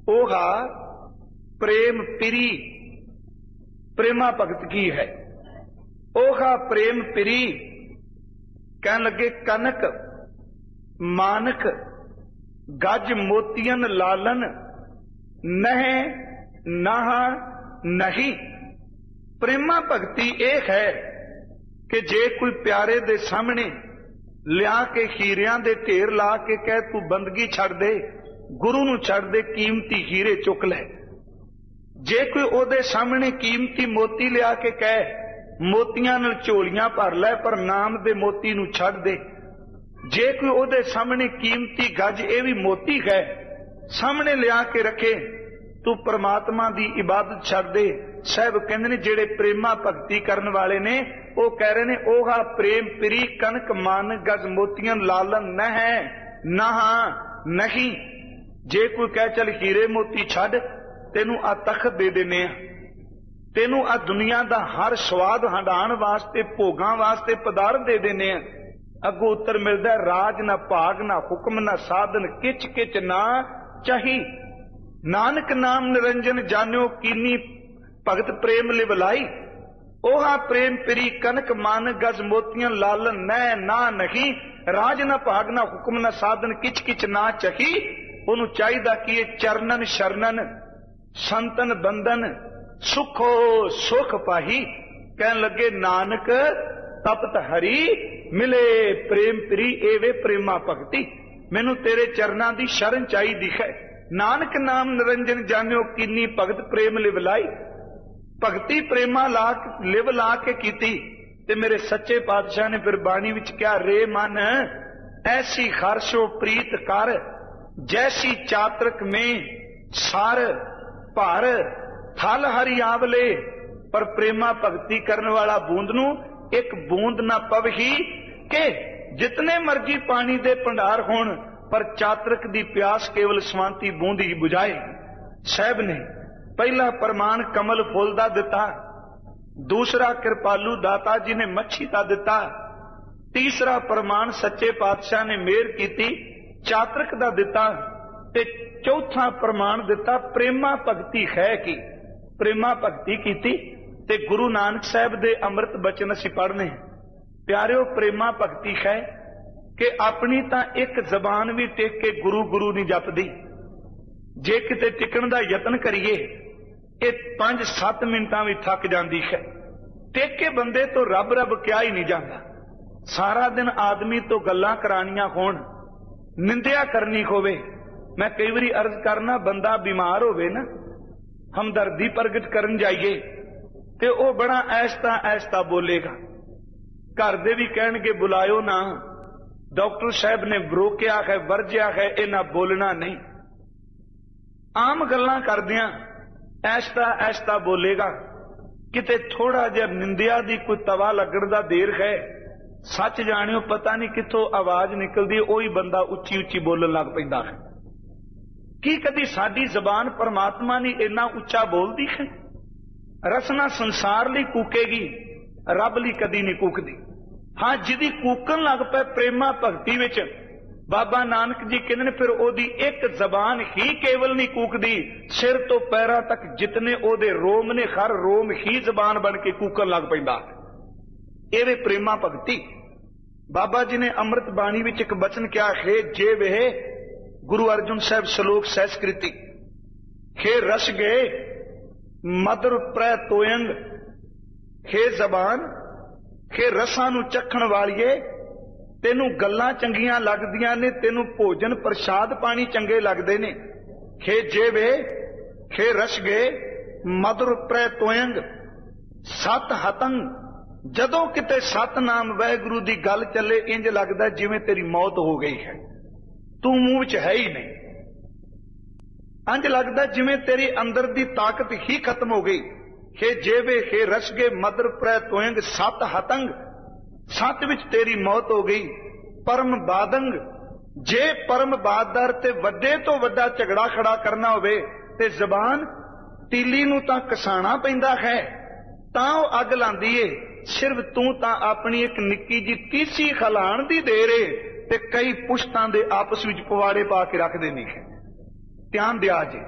ओहा प्रेम पिरी। प्रेमा भगत की है। ओहा प्रेम पिरी। कहन लगे कनक मानक गज मोतियन लालन नह नाहा नहीं। प्रेमा भगती यह है कि जे कोई प्यारे दे सामने लिया के हीरियां दे ढेर ला के कह तू बंदगी छड़ दे, गुरु नू छड़ दे, कीमती हीरे चुक ले। जे कोई ओदे सामने कीमती मोती लिया के कह मोतियां नाल झोलियां भर लै पर नाम दे मोती नू छड़ दे। जे कोई ओदे सामने कीमती गज ये भी मोती है सामने लिया के रखे, तू परमात्मा दी इबादत छड़ दे। साहब कहंदे ने जेड़े प्रेमा भगती करन वाले ने वो कह रहे ने ओहा प्रेम पिरी कनक मान गज मोतियन लालन न है नहा नहीं। जे कोई कह चल हीरे मोती छड़ तेनू आ तख्त दे देने, तेनू आ दुनिया दा हर स्वाद हंडाण वास्ते भोगां वास्ते पदार्थ दे देने, अगों उत्तर मिलदा राज ना भाग ना हुक्म ना साधन किच किच ना चाही। नानक नाम निरंजन जान्यो कीनी भगत प्रेम लिवलाई। ओहा प्रेम पिरी कनक मान गज मोतियन लालन न ना नहीं। राज ना भाग ना हुक्म ना साधन किच किच ना चाही। ओनू चाहिदा कि चरणन शरणन संतन बंदन सुखो सुख पाही। कहन लगे नानक तपत हरी मिले प्रेम पिरी एवे प्रेमा भगती। मैनू तेरे चरना दी शरण चाहिदी है। नानक नाम निरंजन जान्यो कीनी भगत प्रेम लिवलाई। भगती प्रेमा लिव ला के कीती ते मेरे सच्चे पातशाह ने फिर बाणी विच क्या रे मन ऐसी हर्षो प्रीत कर जैसी चातरक में सार भार थल हरि आवले। पर प्रेमा भगती करने वाला बूंद नू एक बूंद ना पवही के जितने मर्जी पानी दे भंडार होण पर चातरक दी प्यास केवल स्वांति बूंद ही बुझाए। साहब ने पहला प्रमाण कमल फुल दा दिता, दूसरा कृपालू दाता जी ने मच्छी दा दिता, तीसरा प्रमाण सच्चे पातशाह ने मेहर कीती चातरक दा दिता ते चौथा प्रमाण दिता प्रेमा भगती है की। प्रेमा भगती कीती ते गुरु नानक साहब दे अमृत बचन असीं पढ़ने। प्यारिओ प्रेमा भगती है कि अपनी तां एक जबान भी टेक के गुरु गुरु नहीं जपदी। जे किते टिकण दा यतन करिए ये 5-7 मिनटां भी थक जाती है। टेक के बंदे तो रब रब क्या ही नहीं जाता। सारा दिन आदमी तो गल्लां करानियां होण निंदिया करनी होवे। मैं कई बारी अर्ज करना बंदा बीमार होवे ना हमदर्दी प्रगट करन जाइए ते ओ बड़ा ऐसता ऐसता बोलेगा। घर दे भी कहणगे बुलायो ना, डॉक्टर साहब ने रोकिया है वर्जिया है इन्हां बोलना नहीं। आम गल्लां करदियां ऐसता ऐसता बोलेगा। किते थोड़ा जिहा निंदिया दी कोई तवा लगण दा देर है सच जाणियो पता नहीं कित्थों आवाज निकलदी ओही बंदा उच्ची उच्ची बोलण लग पैंदा है। की कदी साडी जबान परमात्मा ने इन्ना उच्चा बोलदी है? रसना संसार लई कूकेगी रब लई कदी नहीं कूकदी। हाँ जिदी कूकन लग पे प्रेमा भगती विच बाबा नानक जी कहंदे ने फिर ओदी एक जबान ही केवल नहीं कूकदी, सिर तो पैरां तक जितने ओदे रोम ने हर रोम ही जबान बन के कूकन लग पैंदा। एवे प्रेमा भगती। बाबा जी ने अमृत बाणी विच एक बचन क्या है जे वे गुरु अर्जुन साहब श्लोक सहस्कृति हे रस गए मधुर प्रै तोयंग। हे जबान हे रसां नू चखण वालिए तेनू गल्लां चंगियां लगदियां ने, तेनू भोजन प्रसाद पानी चंगे लगदे ने। हे जेवे हे रस गए मधुर प्रै तोयंग सत हतंग। जदों किते सतनाम वाहिगुरू दी गल चले इंज लगदा जिवें तेरी मौत हो गई है, तू मूंह च है ही नहीं। इंज लगदा जिवें तेरे अंदर दी ताकत ही खत्म हो गई। हे जेवे हे रसगे मधुर प्रै तोयंग सत हतंग। सत विच तेरी मौत हो गई। परम बादंग जे परम बादर ते वड्डे तो वड्डा झगड़ा खड़ा करना होवे ते जबान तीली नू तां कसाणा पैंदा है तां ओ अग लांदी ए। सिर्फ तू तां अपनी एक निक्की जी तीसी खलाण दी देर ए ते कई पुश्तां दे आपस विच पवाड़े पा के रख देनी है। ध्यान दिया जी।